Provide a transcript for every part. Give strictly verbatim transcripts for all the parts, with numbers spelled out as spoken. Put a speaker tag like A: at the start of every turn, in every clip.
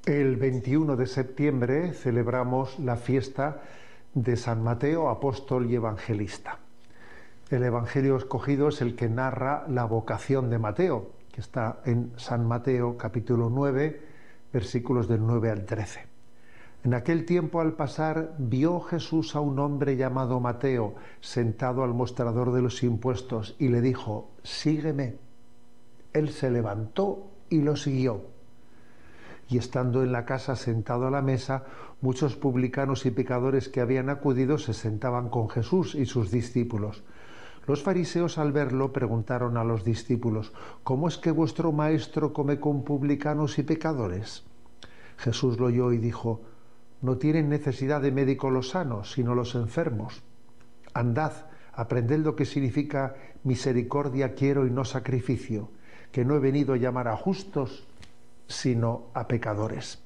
A: El veintiuno de septiembre celebramos la fiesta de San Mateo, apóstol y evangelista. El evangelio escogido es el que narra la vocación de Mateo, que está en San Mateo capítulo nueve, versículos del nueve al trece. En aquel tiempo, al pasar, vio Jesús a un hombre llamado Mateo sentado al mostrador de los impuestos y le dijo: «Sígueme». Él se levantó y lo siguió. Y estando en la casa sentado a la mesa, muchos publicanos y pecadores que habían acudido se sentaban con Jesús y sus discípulos. Los fariseos, al verlo, preguntaron a los discípulos: «¿Cómo es que vuestro maestro come con publicanos y pecadores?». Jesús lo oyó y dijo: «No tienen necesidad de médico los sanos, sino los enfermos. Andad, aprended lo que significa misericordia quiero y no sacrificio, que no he venido a llamar a justos, sino a pecadores».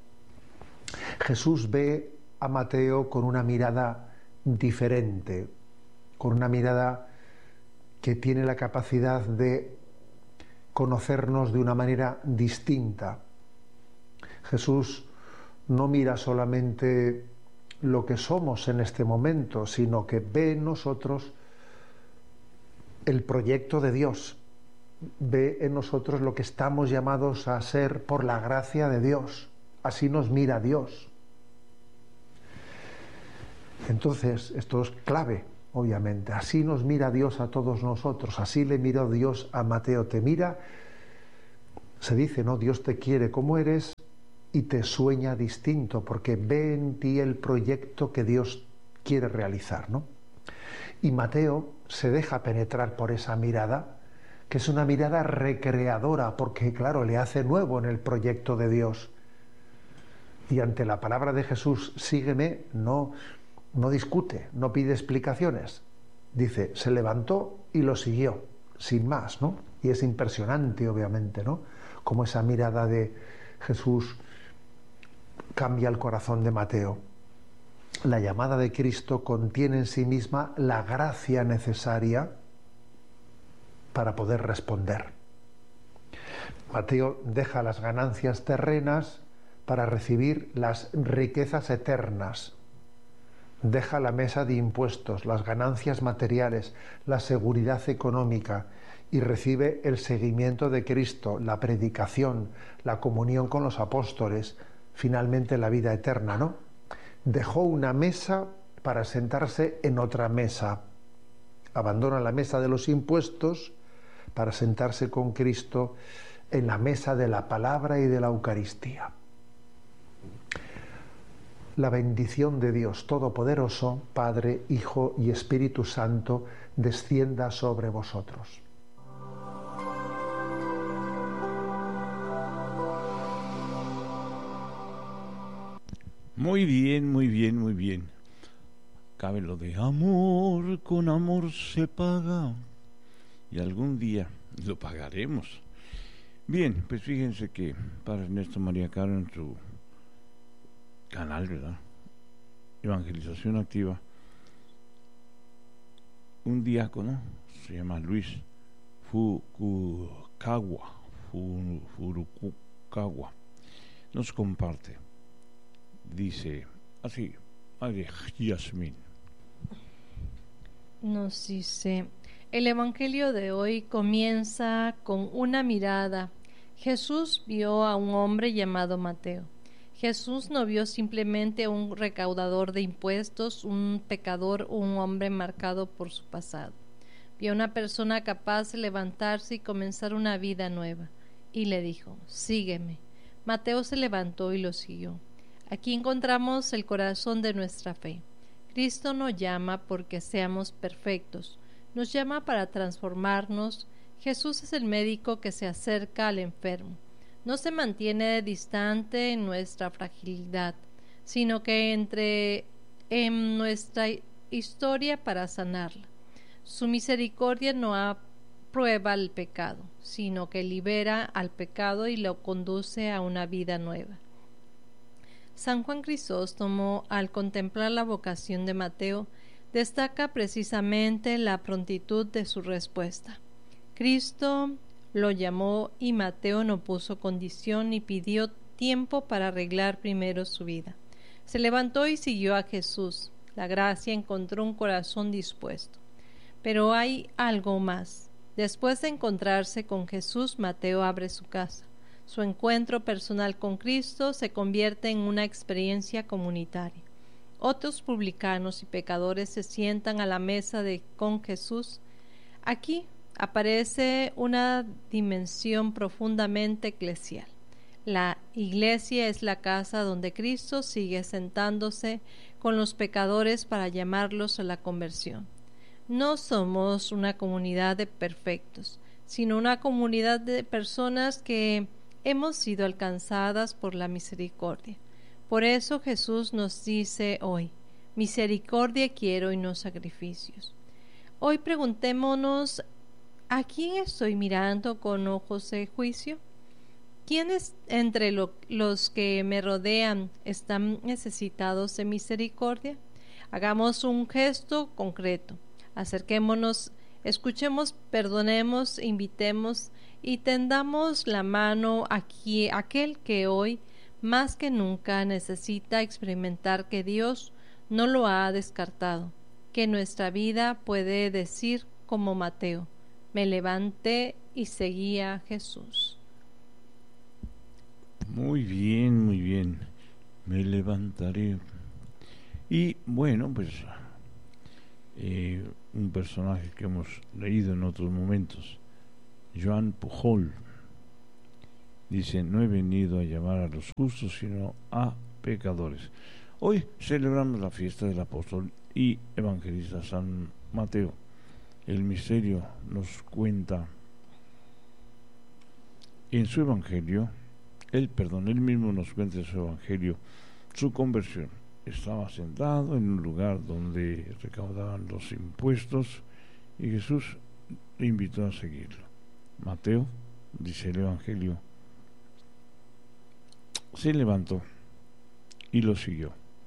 A: Jesús ve a Mateo con una mirada diferente, con una mirada que tiene la capacidad de conocernos de una manera distinta. Jesús no mira solamente lo que somos en este momento, sino que ve en nosotros el proyecto de Dios, ve en nosotros lo que estamos llamados a ser por la gracia de Dios. Así nos mira Dios. Entonces, esto es clave, obviamente. Así nos mira Dios a todos nosotros. Así le miró Dios a Mateo. Te mira, se dice, ¿no? Dios te quiere como eres y te sueña distinto, porque ve en ti el proyecto que Dios quiere realizar, ¿no? Y Mateo se deja penetrar por esa mirada, que es una mirada recreadora, porque claro, le hace nuevo en el proyecto de Dios. Y ante la palabra de Jesús, sígueme, no, no discute, no pide explicaciones. Dice, se levantó y lo siguió, sin más, ¿no? Y es impresionante, obviamente, ¿no? Como esa mirada de Jesús cambia el corazón de Mateo. La llamada de Cristo contiene en sí misma la gracia necesaria para poder responder. Mateo deja las ganancias terrenas para recibir las riquezas eternas. Deja la mesa de impuestos, las ganancias materiales, la seguridad económica y recibe el seguimiento de Cristo, la predicación, la comunión con los apóstoles, finalmente la vida eterna, ¿no? Dejó una mesa para sentarse en otra mesa. Abandona la mesa de los impuestos para sentarse con Cristo en la mesa de la palabra y de la Eucaristía. La bendición de Dios Todopoderoso, Padre, Hijo y Espíritu Santo, descienda sobre vosotros.
B: Muy bien, muy bien, muy bien. Cabe lo de amor, con amor se paga. Y algún día lo pagaremos. Bien, pues fíjense que Padre Ernesto María Caro, en su canal, ¿verdad?, Evangelización Activa, un diácono, se llama Luis Furukawa, Furukawa, nos comparte. Dice así, María Yasmín.
C: Nos dice, el Evangelio de hoy comienza con una mirada. Jesús vio a un hombre llamado Mateo. Jesús no vio simplemente un recaudador de impuestos, un pecador o un hombre marcado por su pasado. Vio a una persona capaz de levantarse y comenzar una vida nueva. Y le dijo, sígueme. Mateo se levantó y lo siguió. Aquí encontramos el corazón de nuestra fe. Cristo nos llama porque seamos perfectos. Nos llama para transformarnos. Jesús es el médico que se acerca al enfermo. No se mantiene distante en nuestra fragilidad, sino que entre en nuestra historia para sanarla. Su misericordia no aprueba el pecado, sino que libera al pecado y lo conduce a una vida nueva. San Juan Crisóstomo, al contemplar la vocación de Mateo, destaca precisamente la prontitud de su respuesta. Cristo lo llamó y Mateo no puso condición ni pidió tiempo para arreglar primero su vida. Se levantó y siguió a Jesús. La gracia encontró un corazón dispuesto. Pero hay algo más. Después de encontrarse con Jesús, Mateo abre su casa. Su encuentro personal con Cristo se convierte en una experiencia comunitaria. Otros publicanos y pecadores se sientan a la mesa de, con Jesús. Aquí aparece una dimensión profundamente eclesial. La iglesia es la casa donde Cristo sigue sentándose con los pecadores para llamarlos a la conversión. No somos una comunidad de perfectos, sino una comunidad de personas que hemos sido alcanzadas por la misericordia. Por eso Jesús nos dice hoy, misericordia quiero y no sacrificios. Hoy preguntémonos, ¿a quién estoy mirando con ojos de juicio? ¿Quiénes entre lo, los que me rodean están necesitados de misericordia? Hagamos un gesto concreto. Acerquémonos, escuchemos, perdonemos, invitemos y tendamos la mano a aquel que hoy más que nunca necesita experimentar que Dios no lo ha descartado, que nuestra vida puede decir como Mateo, me levanté y seguí a Jesús.
B: Muy bien, muy bien, me levantaré. Y bueno, pues eh, un personaje que hemos leído en otros momentos, Joan Pujol, dice, no he venido a llamar a los justos, sino a pecadores. Hoy celebramos la fiesta del apóstol y evangelista San Mateo. El misterio nos cuenta en su evangelio, él, perdón, él mismo nos cuenta en su evangelio su conversión. Estaba sentado en un lugar donde recaudaban los impuestos y Jesús le invitó a seguirlo. Mateo, dice el evangelio, se levantó y lo siguió.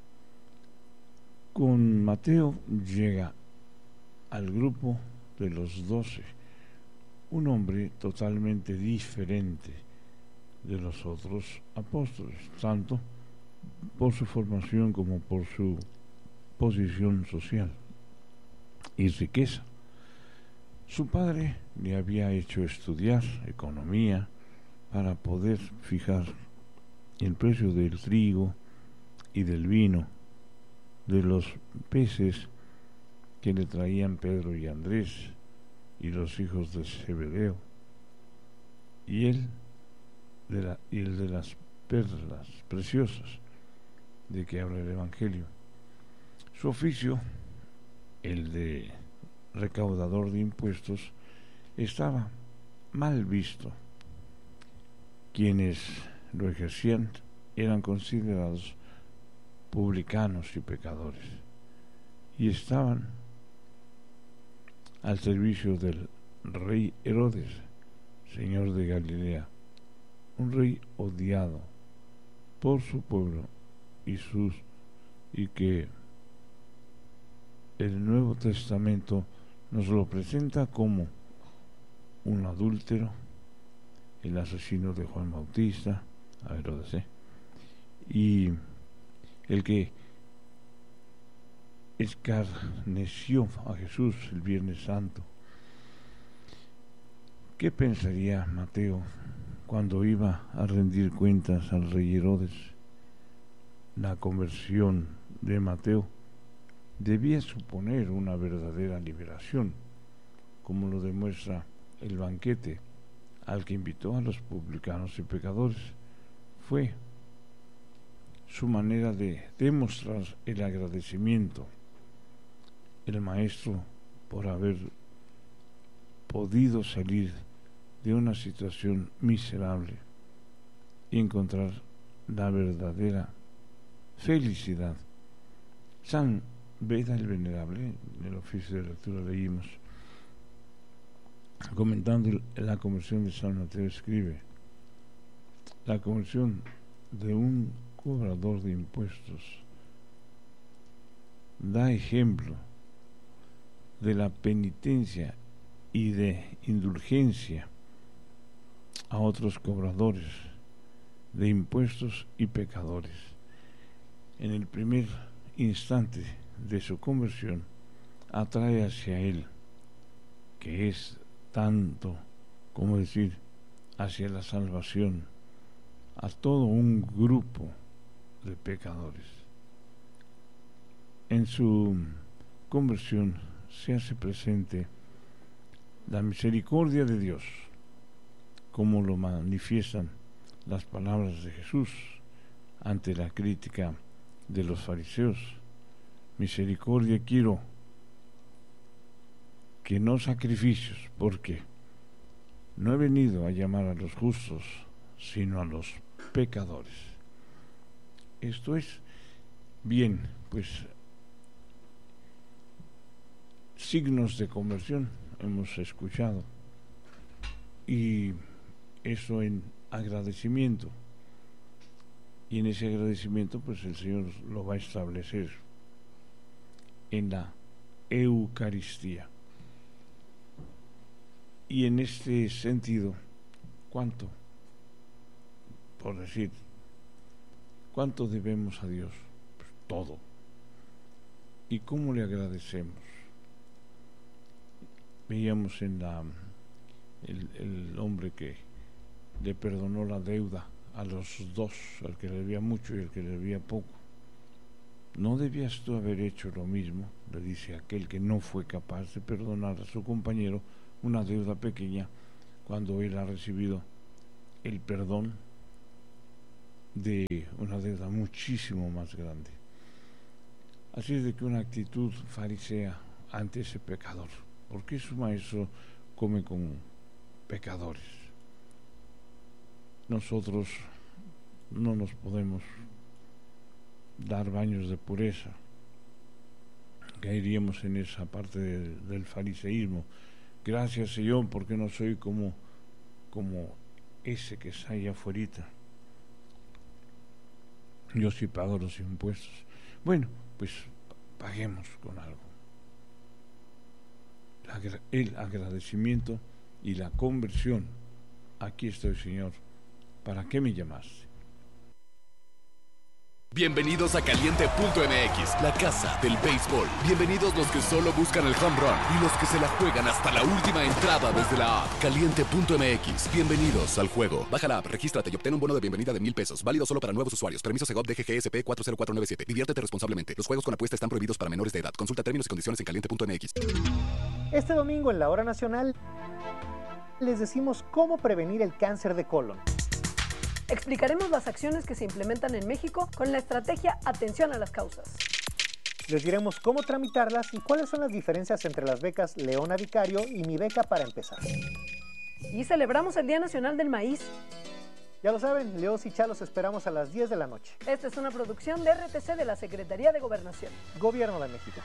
B: Con Mateo llega al grupo de los doce, un hombre totalmente diferente de los otros apóstoles, tanto por su formación como por su posición social y riqueza. Su padre le había hecho estudiar economía para poder fijar el precio del trigo y del vino, de los peces que le traían Pedro y Andrés y los hijos de Zebedeo, y él de la, y el de las perlas preciosas de que habla el Evangelio. Su oficio, el de recaudador de impuestos, estaba mal visto. Quienes lo ejercían eran considerados publicanos y pecadores y estaban al servicio del rey Herodes, señor de Galilea, un rey odiado por su pueblo y sus y que el Nuevo Testamento nos lo presenta como un adúltero, el asesino de Juan Bautista, a Herodes, ¿eh? y el que escarneció a Jesús el Viernes Santo. ¿Qué pensaría Mateo cuando iba a rendir cuentas al rey Herodes? La conversión de Mateo debía suponer una verdadera liberación, como lo demuestra el banquete al que invitó a los publicanos y pecadores. Fue su manera de demostrar el agradecimiento, el maestro, por haber podido salir de una situación miserable y encontrar la verdadera felicidad. San Beda el Venerable, en el oficio de lectura leímos, comentando la conversión de San Mateo, escribe: la conversión de un cobrador de impuestos da ejemplo de la penitencia y de indulgencia a otros cobradores, de impuestos y pecadores. En el primer instante de su conversión, atrae hacia él, que es tanto como decir, hacia la salvación, a todo un grupo de pecadores. En su conversión se hace presente la misericordia de Dios, como lo manifiestan las palabras de Jesús ante la crítica de los fariseos. Misericordia quiero, que no sacrificios, porque no he venido a llamar a los justos, sino a los pecadores. Esto es bien, pues signos de conversión hemos escuchado, y eso en agradecimiento, y en ese agradecimiento pues el Señor lo va a establecer en la Eucaristía. Y en este sentido, ¿cuánto? Por decir, ¿cuánto debemos a Dios? Pues todo. ¿Y cómo le agradecemos? Veíamos en la el, el hombre que le perdonó la deuda a los dos, al que le debía mucho y al que le debía poco. ¿No debías tú haber hecho lo mismo?, le dice aquel que no fue capaz de perdonar a su compañero una deuda pequeña, cuando él ha recibido el perdón de una deuda muchísimo más grande. Así es de que una actitud farisea ante ese pecador. ¿Por qué su maestro come con pecadores? Nosotros no nos podemos dar baños de pureza, caeríamos en esa parte del, del fariseísmo. Gracias, Señor, porque no soy como, como ese que está allá afuera. Yo sí pago los impuestos. Bueno, pues paguemos con algo. El agradecimiento y la conversión. Aquí estoy, Señor. ¿Para qué me llamaste?
D: Bienvenidos a Caliente punto M X, la casa del béisbol. Bienvenidos los que solo buscan el home run y los que se la juegan hasta la última entrada desde la app. Caliente punto M X, bienvenidos al juego. Baja la app, regístrate y obtén un bono de bienvenida de mil pesos, válido solo para nuevos usuarios. Permiso Segov D G G S P cuatro cero cuatro nueve siete. Diviértete responsablemente. Los juegos con apuesta están prohibidos para menores de edad. Consulta términos y condiciones en Caliente punto M X.
E: Este domingo en la Hora Nacional les decimos cómo prevenir el cáncer de colon.
F: Explicaremos las acciones que se implementan en México con la estrategia Atención a las Causas.
E: Les diremos cómo tramitarlas y cuáles son las diferencias entre las becas Leona Vicario y Mi Beca para Empezar.
F: Y celebramos el Día Nacional del Maíz.
E: Ya lo saben, Leos y Chalos esperamos a las diez de la noche.
F: Esta es una producción de R T C de la Secretaría de Gobernación.
E: Gobierno de México.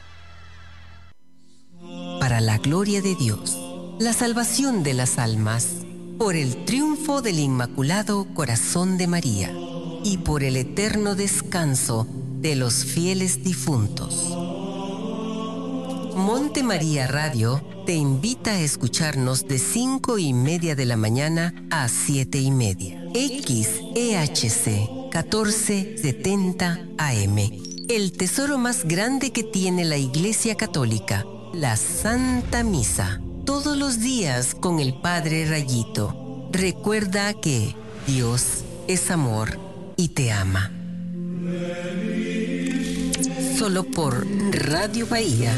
G: Para la gloria de Dios, la salvación de las almas, por el triunfo del Inmaculado Corazón de María y por el eterno descanso de los fieles difuntos. Monte María Radio te invita a escucharnos de cinco y media de la mañana a siete y media. X E H C catorce setenta A M. El tesoro más grande que tiene la Iglesia Católica, la Santa Misa. Todos los días con el Padre Rayito. Recuerda que Dios es amor y te ama. Solo por Radio Bahía.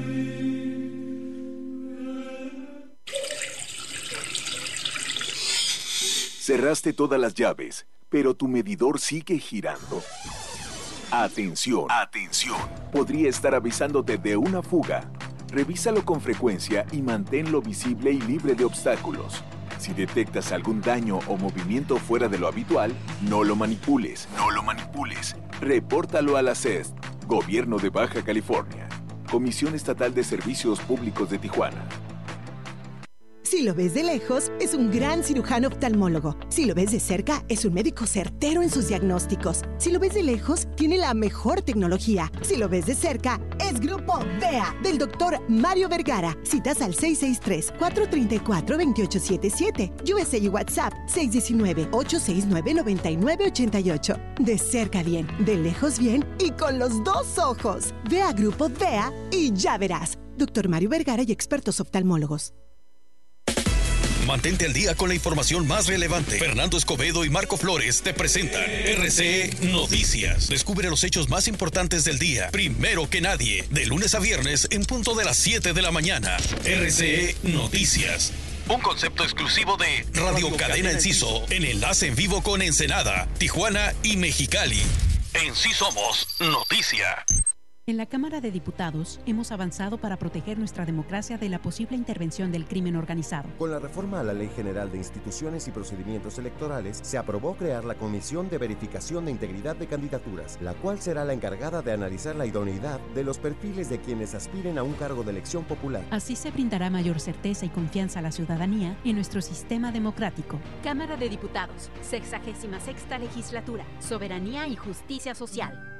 H: Cerraste todas las llaves, pero tu medidor sigue girando. Atención, atención. Podría estar avisándote de una fuga. Revísalo con frecuencia y manténlo visible y libre de obstáculos. Si detectas algún daño o movimiento fuera de lo habitual, no lo manipules, no lo manipules. Repórtalo a la C E S, Gobierno de Baja California, Comisión Estatal de Servicios Públicos de Tijuana.
I: Si lo ves de lejos, es un gran cirujano oftalmólogo. Si lo ves de cerca, es un médico certero en sus diagnósticos. Si lo ves de lejos, tiene la mejor tecnología. Si lo ves de cerca, es Grupo V E A, del doctor Mario Vergara. Citas al seis seis tres, cuatro tres cuatro, dos ocho siete siete. U S A y WhatsApp seis uno nueve, ocho seis nueve, nueve nueve ocho ocho. De cerca bien, de lejos bien y con los dos ojos. Ve a Grupo V E A y ya verás. doctor Mario Vergara y expertos oftalmólogos.
J: Mantente al día con la información más relevante. Fernando Escobedo y Marco Flores te presentan R C E Noticias. Descubre los hechos más importantes del día, primero que nadie, de lunes a viernes en punto de las siete de la mañana. R C E Noticias. Un concepto exclusivo de Radio Cadena Enciso, en enlace en vivo con Ensenada, Tijuana y Mexicali. En Sí Somos Noticia.
K: En la Cámara de Diputados hemos avanzado para proteger nuestra democracia de la posible intervención del crimen organizado.
L: Con la reforma a la Ley General de Instituciones y Procedimientos Electorales, se aprobó crear la Comisión de Verificación de Integridad de Candidaturas, la cual será la encargada de analizar la idoneidad de los perfiles de quienes aspiren a un cargo de elección popular.
K: Así se brindará mayor certeza y confianza a la ciudadanía en nuestro sistema democrático.
M: Cámara de Diputados, sexagésima sexta legislatura, soberanía y justicia social.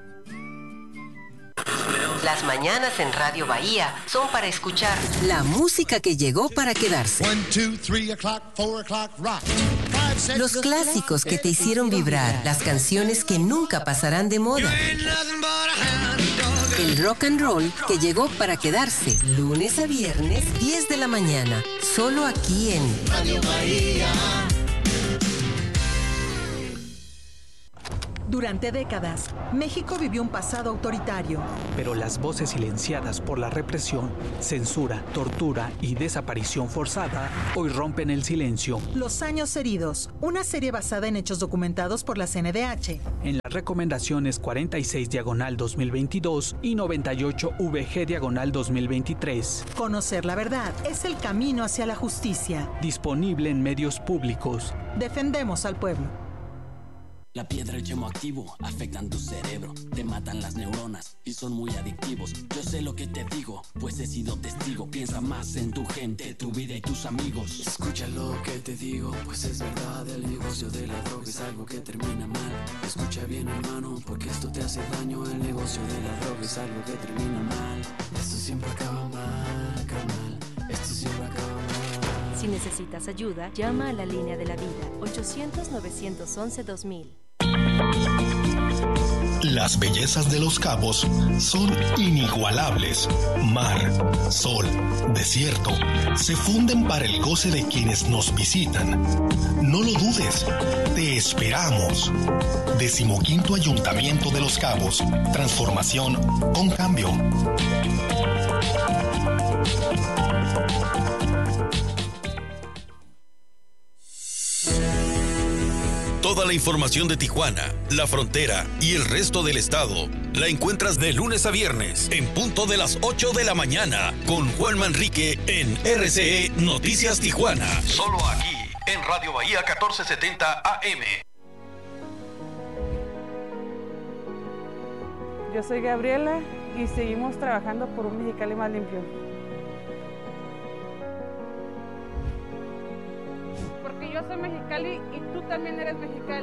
G: Las mañanas en Radio Bahía son para escuchar la música que llegó para quedarse. Los clásicos que te hicieron vibrar, las canciones que nunca pasarán de moda. El rock and roll que llegó para quedarse, lunes a viernes, diez de la mañana, solo aquí en Radio Bahía.
N: Durante décadas, México vivió un pasado autoritario.
O: Pero las voces silenciadas por la represión, censura, tortura y desaparición forzada hoy rompen el silencio.
N: Los años heridos, una serie basada en hechos documentados por la C N D H.
O: En las recomendaciones cuarenta y seis diagonal dos mil veintidós y noventa y ocho V G diagonal dos mil veintitrés.
N: Conocer la verdad es el camino hacia la justicia.
O: Disponible en medios públicos.
N: Defendemos al pueblo.
P: La piedra y el yemo activo afectan tu cerebro, te matan las neuronas y son muy adictivos. Yo sé lo que te digo, pues he sido testigo. Piensa más en tu gente, tu vida y tus amigos. Escucha lo que te digo, pues es verdad. El negocio de la droga es algo que termina mal. Escucha bien, hermano, porque esto te hace daño. El negocio de la droga es algo que termina mal. Esto siempre acaba mal, acaba mal. Esto siempre acaba mal.
M: Si necesitas ayuda, llama a la línea de la vida, ochocientos, novecientos once, dos mil.
J: Las bellezas de Los Cabos son inigualables. Mar, sol, desierto, se funden para el goce de quienes nos visitan. No lo dudes, te esperamos. Decimoquinto Ayuntamiento de Los Cabos. Transformación con cambio. Toda la información de Tijuana, la frontera y el resto del estado la encuentras de lunes a viernes en punto de las ocho de la mañana con Juan Manrique en R C E Noticias Tijuana. Solo aquí en Radio Bahía catorce setenta A M.
Q: Yo soy Gabriela y seguimos trabajando por un Mexicali más limpio. Yo soy Mexicali y tú también eres Mexicali.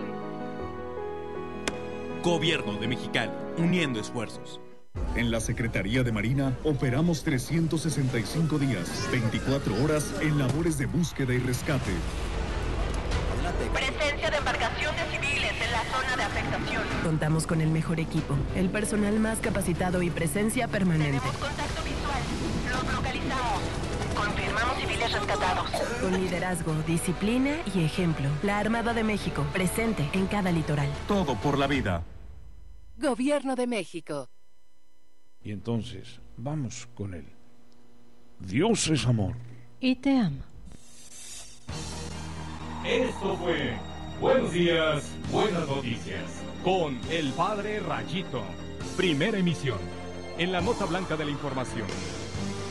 R: Gobierno de Mexicali, uniendo esfuerzos.
S: En la Secretaría de Marina operamos trescientos sesenta y cinco días, veinticuatro horas en labores de búsqueda y rescate.
T: Presencia de embarcaciones civiles en la zona de afectación.
U: Contamos con el mejor equipo, el personal más capacitado y presencia permanente.
T: Tenemos contacto visual. Los localizamos. Confirmamos civiles rescatados.
U: Con liderazgo, disciplina y ejemplo. La Armada de México, presente en cada litoral.
S: Todo por la vida.
U: Gobierno de México.
B: Y entonces, vamos con él. Dios es amor.
C: Y te ama.
V: Esto fue Buenos Días, Buenas Noticias, con el Padre Rayito. Primera emisión, en la nota blanca de la información.